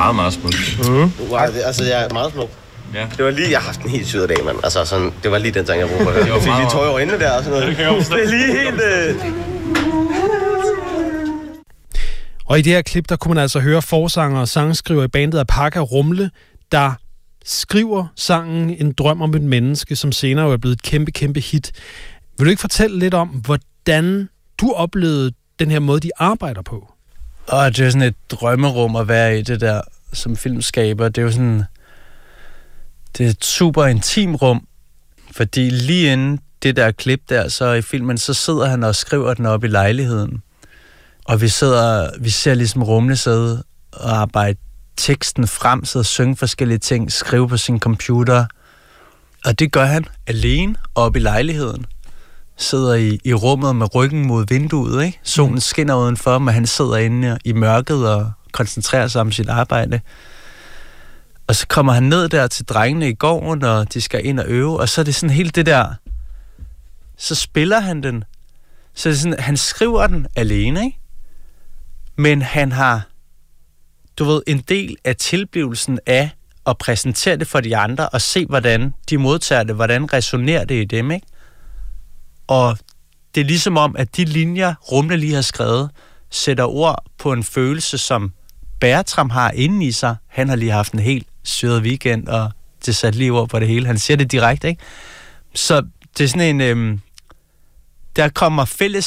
meget, meget smukt. Wow, altså, jeg er meget smukt. Ja. Det var lige, jeg har haft en helt syg dag, mand. Altså, sådan, det var lige den ting, jeg brugte for det. Jeg fik lige tøj over øjnene der og sådan noget. Det er lige helt... Og i det her klip, der kunne man altså høre forsanger og sangskriver i bandet Apaka Rumle, der skriver sangen En drøm om et menneske, som senere er blevet et kæmpe, kæmpe hit. Vil du ikke fortælle lidt om, hvordan du oplevede den her måde, de arbejder på? Det er sådan et drømmerum at være i, det der, som filmskaber. Det er jo sådan... Det er et super intim rum, fordi lige inden det der klip der, så i filmen, så sidder han og skriver den op i lejligheden. Og vi ser ligesom Rumle sidde og arbejde teksten frem, sidde og synge forskellige ting, skrive på sin computer. Og det gør han alene oppe i lejligheden. Sidder i rummet med ryggen mod vinduet, ikke? Solen skinner udenfor, men han sidder inde i mørket og koncentrerer sig om sit arbejde. Og så kommer han ned der til drengene i gården, og de skal ind og øve, og så er det sådan helt det der... Så spiller han den. Så det er sådan, han skriver den alene, ikke? Men han har, en del af tilblivelsen af at præsentere det for de andre, og se, hvordan de modtager det, hvordan resonerer det i dem, ikke? Og det er ligesom om, at de linjer, Rumle lige har skrevet, sætter ord på en følelse, som Bertram har inde i sig. Han har lige haft en helt syret weekend, og det satte lige ord på det hele. Han siger det direkte, ikke? Så det er sådan en... der kommer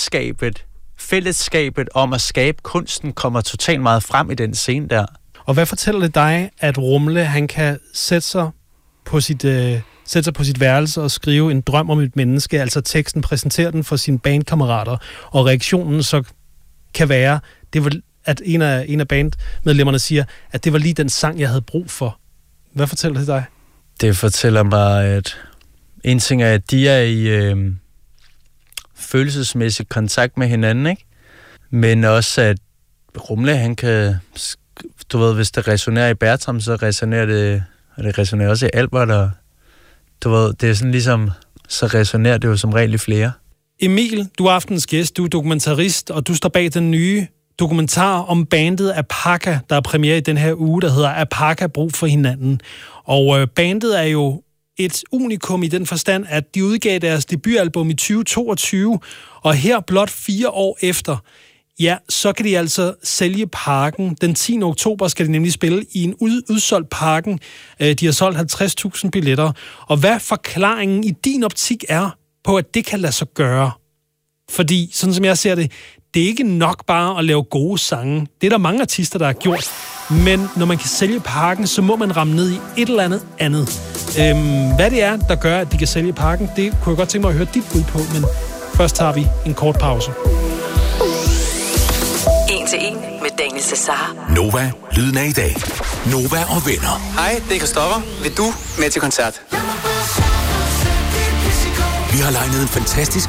fællesskabet om at skabe kunsten, kommer totalt meget frem i den scene der. Og hvad fortæller det dig, at Rumle, han kan sætte sig på sit værelse og skrive En drøm om et menneske, altså teksten, præsentere den for sine bandkammerater, og reaktionen så kan være, det var, at en af bandmedlemmerne siger, at det var lige den sang, jeg havde brug for. Hvad fortæller det dig? Det fortæller mig, at en ting er, at de er i følelsesmæssig kontakt med hinanden, ikke? Men også, at Rumle, han kan, hvis det resonerer i Bertram, så resonerer det, og det resonerer også i Albert, og det er sådan ligesom, så resonerer det jo som regel i flere. Emil, du er aftens gæst, du er dokumentarist, og du står bag den nye dokumentar om bandet Apaka, der er premiere i den her uge, der hedder Apaka Brug for hinanden. Og bandet er jo et unikum i den forstand, at de udgav deres debutalbum i 2022, og her blot 4 år efter, ja, så kan de altså sælge Parken. Den 10. oktober skal de nemlig spille i en udsolgt Parken. De har solgt 50.000 billetter. Og hvad forklaringen i din optik er på, at det kan lade sig gøre? Fordi, sådan som jeg ser det, det er ikke nok bare at lave gode sange. Det er der mange artister, der har gjort. Men når man kan sælge Parken, så må man ramme ned i et eller andet. Hvad det er, der gør, at de kan sælge Parken, det kunne jeg godt tænke mig at høre dit bud på, men først tager vi en kort pause. 1 til 1 med Daniel Cesar. Nova, lyden af i dag. Nova og venner. Hej, det er Christoffer. Vil du med til koncert? Vi har legnet en fantastisk